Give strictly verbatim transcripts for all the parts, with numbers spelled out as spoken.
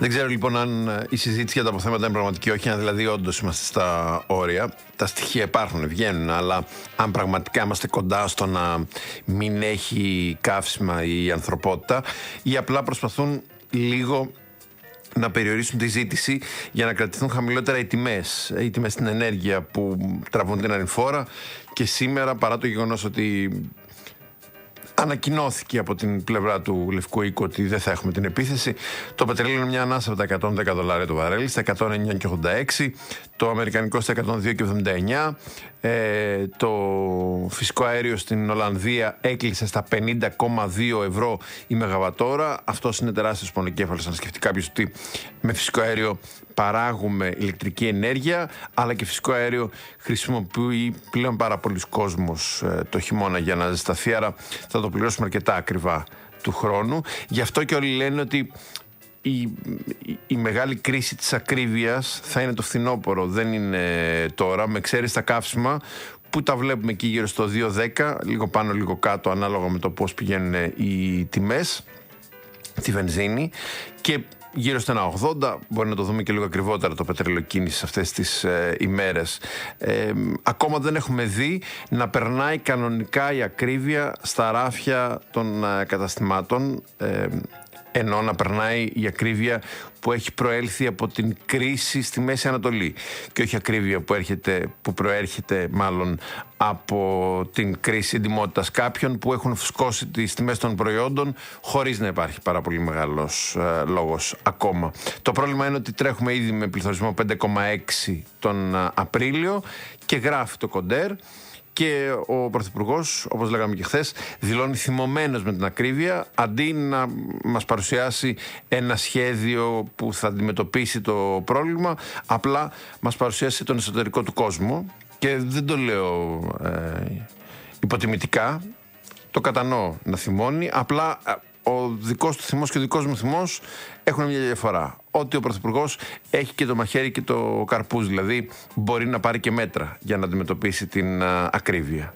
Δεν ξέρω λοιπόν αν η συζήτηση για τα αποθέματα είναι πραγματική ή όχι, αν δηλαδή όντως είμαστε στα όρια. Τα στοιχεία υπάρχουν, βγαίνουν, αλλά αν πραγματικά είμαστε κοντά στο να μην έχει καύσιμα η ανθρωπότητα, ή απλά προσπαθούν λίγο να περιορίσουν τη ζήτηση για να κρατηθούν χαμηλότερα οι τιμές, οι τιμές στην ενέργεια που τραβούν την ανηφόρα. Και σήμερα, παρά το γεγονός ότι ανακοινώθηκε από την πλευρά του Λευκού Οίκου ότι δεν θα έχουμε την επίθεση, το πετρέλαιο είναι μια ανάσα από τα εκατόν δέκα δολάρια το βαρέλι στα εκατόν εννιά και ογδόντα έξι, το αμερικανικό στα εκατόν δύο και εβδομήντα εννιά, ε, το φυσικό αέριο στην Ολλανδία έκλεισε στα πενήντα κόμμα δύο ευρώ η μεγαβατόρα. Αυτός είναι τεράστιος πονοκέφαλος να σκεφτεί κάποιος ότι με φυσικό αέριο παράγουμε ηλεκτρική ενέργεια, αλλά και φυσικό αέριο χρησιμοποιεί πλέον πάρα πολλοί κόσμος ε, το χειμώνα για να ζεσταθεί, άρα θα το πληρώσουμε αρκετά ακριβά του χρόνου. Γι' αυτό και όλοι λένε ότι η, η, η μεγάλη κρίση της ακρίβειας θα είναι το φθινόπωρο, δεν είναι τώρα, με εξαίρεση τα καύσιμα που τα βλέπουμε εκεί γύρω στο δύο δέκα, λίγο πάνω λίγο κάτω ανάλογα με το πώς πηγαίνουν οι τιμές, τη βενζίνη, και γύρω στο ένα ογδόντα, μπορεί να το δούμε και λίγο ακριβότερα το πετρέλαιο κίνηση αυτές τις ε, ημέρες. Ε, ακόμα δεν έχουμε δει να περνάει κανονικά η ακρίβεια στα ράφια των ε, καταστημάτων, ε, ενώ να περνάει η ακρίβεια που έχει προέλθει από την κρίση στη Μέση Ανατολή και όχι ακρίβεια που, έρχεται, που προέρχεται μάλλον από την κρίση εντιμότητας κάποιων που έχουν φουσκώσει τις τιμές των προϊόντων χωρίς να υπάρχει πάρα πολύ μεγάλος ε, λόγος ακόμα. Το πρόβλημα είναι ότι τρέχουμε ήδη με πληθωρισμό πέντε κόμμα έξι τον ε, Απρίλιο και γράφει το Κοντέρ. Και ο Πρωθυπουργός, όπως λέγαμε και χθες, δηλώνει θυμωμένος με την ακρίβεια, αντί να μας παρουσιάσει ένα σχέδιο που θα αντιμετωπίσει το πρόβλημα, απλά μας παρουσιάσει τον εσωτερικό του κόσμο. Και δεν το λέω ε, υποτιμητικά, το κατανοώ να θυμώνει, απλά ο δικός του θυμός και ο δικός μου θυμός έχουν μια διαφορά. Ότι ο Πρωθυπουργός έχει και το μαχαίρι και το καρπούζ, δηλαδή μπορεί να πάρει και μέτρα για να αντιμετωπίσει την α, ακρίβεια.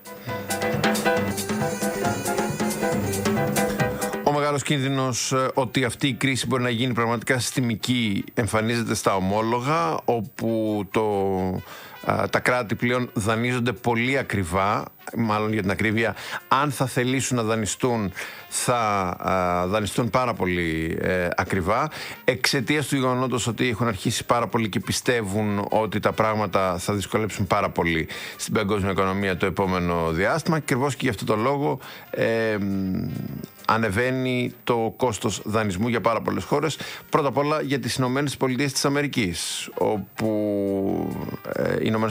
Ο μεγάλος κίνδυνος ότι αυτή η κρίση μπορεί να γίνει πραγματικά συστημική εμφανίζεται στα ομόλογα, όπου το, α, τα κράτη πλέον δανείζονται πολύ ακριβά. Μάλλον για την ακρίβεια, αν θα θελήσουν να δανειστούν, θα α, δανειστούν πάρα πολύ ε, ακριβά, εξαιτίας του γεγονότος ότι έχουν αρχίσει πάρα πολύ και πιστεύουν ότι τα πράγματα θα δυσκολέψουν πάρα πολύ στην παγκόσμια οικονομία το επόμενο διάστημα, και ακριβώς και γι' αυτό το λόγο ε, ανεβαίνει το κόστος δανεισμού για πάρα πολλές χώρες. Πρώτα απ' όλα για τις Ηνωμένες Πολιτείες της Αμερικής, όπου ε, οι